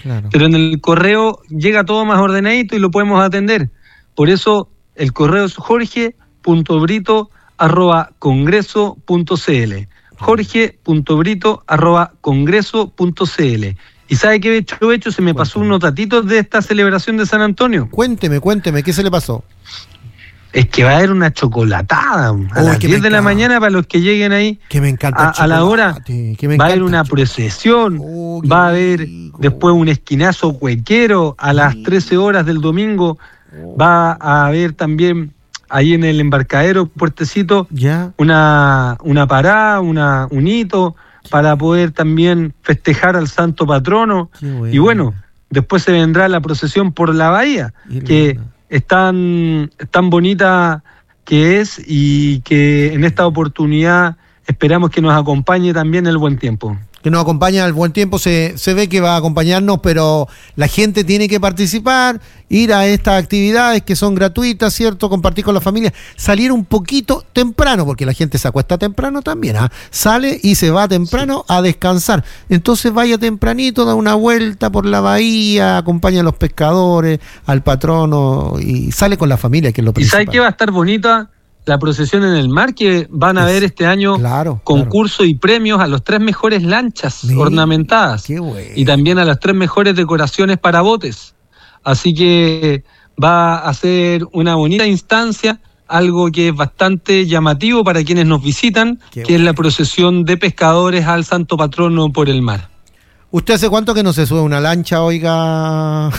Claro. Pero en el correo llega todo más ordenadito y lo podemos atender. Por eso el correo es jorge.brito@congreso.cl. jorge.brito@congreso.cl. ¿Y sabe qué hecho? Se me pasó unos datitos de esta celebración de San Antonio. Cuénteme, ¿qué se le pasó? Es que va a haber una chocolatada a las 10 de la mañana para los que lleguen ahí. Que me encanta a la hora. Va a haber una procesión, va a haber después un esquinazo cuequero a las 13 horas del domingo. Va a haber también ahí en el embarcadero Puertecito una parada, un hito para poder también festejar al santo patrono. Y bueno, después se vendrá la procesión por la bahía, que es tan bonita que es, y que en esta oportunidad esperamos que nos acompañe también el buen tiempo. Que nos acompaña el buen tiempo, se ve que va a acompañarnos, pero la gente tiene que participar, ir a estas actividades que son gratuitas, ¿cierto? Compartir con la familia, salir un poquito temprano, porque la gente se acuesta temprano también, sale y se va temprano a descansar. Entonces vaya tempranito, da una vuelta por la bahía, acompaña a los pescadores, al patrono y sale con la familia, que es lo principal. ¿Y sabe qué va a estar bonita? La procesión en el mar, que van a ver este año concurso y premios a los 3 mejores lanchas ornamentadas. Qué bueno. Y también a las 3 mejores decoraciones para botes. Así que va a ser una bonita instancia, algo que es bastante llamativo para quienes nos visitan, es la procesión de pescadores al santo patrono por el mar. ¿Usted hace cuánto que no se sube una lancha, oiga?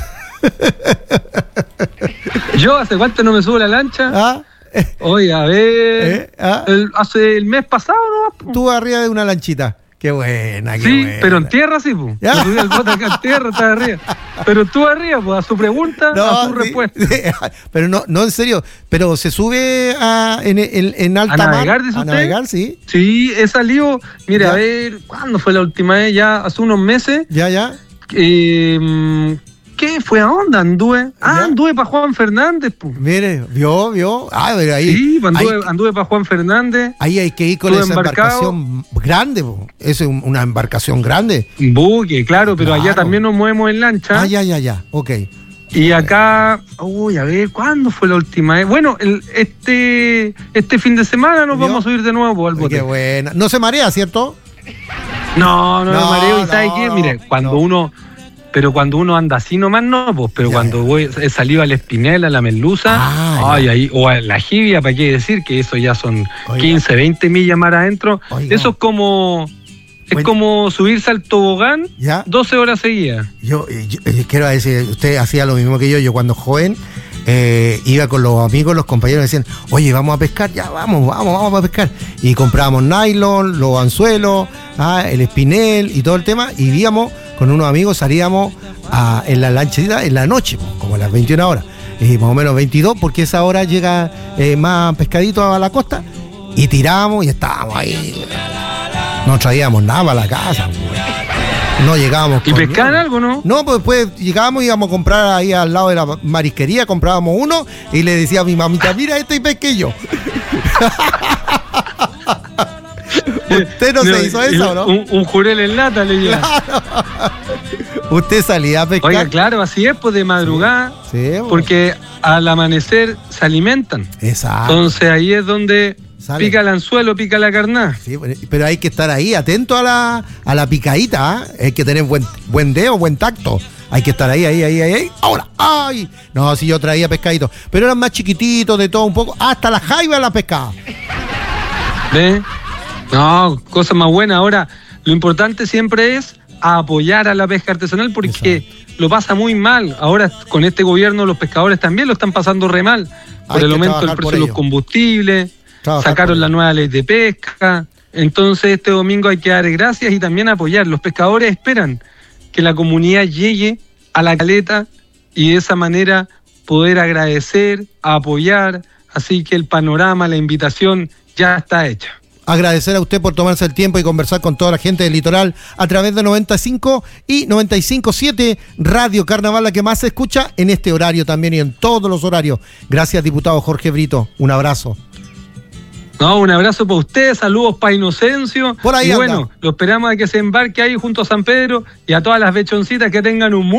¿Yo hace cuánto no me subo la lancha? Oye, a ver, hace el mes pasado, ¿no? Tú arriba de una lanchita. Qué buena, qué buena. Pero en tierra sí, pues. Me subí al bote acá en tierra, estaba arriba. Pero tú arriba, pues, a su pregunta, a su respuesta. Pero no, en serio. Pero se sube en alta mar. ¿A navegar, dice usted? A navegar, sí. Sí, he salido, mire, a ver, ¿cuándo fue la última vez? Ya hace unos meses. ¿Qué fue? ¿A dónde anduve? Anduve para Juan Fernández, pues. Mire, vio. Ahí. Sí, anduve para Juan Fernández. Ahí hay que ir con esa embarcación grande, po. Es una embarcación grande. Un buque, claro, pero allá también nos movemos en lancha. Ya, ok. Y acá, a ver, ¿cuándo fue la última vez? Bueno, este fin de semana nos vamos a subir de nuevo al bote. Qué buena. No se marea, ¿cierto? No me mareo. ¿Y sabe qué? Mire, cuando uno anda así nomás, no, pues, pero cuando he salido al Espinel, a la Merluza, ahí, o a la Jibia, ¿para qué decir? Que eso ya son 15, 20 millas más adentro. Eso es como subirse al tobogán 12 horas seguidas. Yo quiero decir, usted hacía lo mismo que yo. Yo cuando joven iba con los amigos, los compañeros, decían, oye, vamos a pescar, ya vamos a pescar. Y comprábamos nylon, los anzuelos, el espinel y todo el tema, y íbamos con unos amigos, salíamos en la lanchita en la noche, como a las 21 horas, y más o menos 22, porque esa hora llega más pescadito a la costa, y tirábamos y estábamos ahí. No traíamos nada para la casa. No llegábamos. ¿Y pescaban algo, no? No, pues después llegábamos, íbamos a comprar ahí al lado de la marisquería, comprábamos uno y le decía a mi mamita, mira, y pesqué yo. ¿Usted no se hizo eso, no? Un jurel en lata le lleva. Claro. ¿Usted salía a pescar? Oiga, claro, así es, pues de madrugada, porque al amanecer se alimentan. Exacto. Entonces ahí es donde pica el anzuelo, pica la carnada. Sí, pero hay que estar ahí, atento a la picadita, hay que tener buen dedo, buen tacto. Hay que estar ahí. Ahora, ¡ay! No, si yo traía pescaditos, pero eran más chiquititos, de todo un poco, hasta la jaiba la pescaba. ¿Ves? No, cosa más buena. Ahora, lo importante siempre es apoyar a la pesca artesanal, porque lo pasa muy mal. Ahora, con este gobierno, los pescadores también lo están pasando re mal. Por el aumento del precio de los combustibles, sacaron la nueva ley de pesca. Entonces, este domingo hay que dar gracias y también apoyar. Los pescadores esperan que la comunidad llegue a la caleta y de esa manera poder agradecer, apoyar. Así que el panorama, la invitación ya está hecha. Agradecer a usted por tomarse el tiempo y conversar con toda la gente del litoral a través de 95 y 95.7 Radio Carnaval, la que más se escucha en este horario también y en todos los horarios. Gracias, diputado Jorge Brito. Un abrazo. No, un abrazo para usted, saludos para Inocencio. Por ahí y bueno, lo esperamos a que se embarque ahí junto a San Pedro y a todas las bechoncitas que tengan un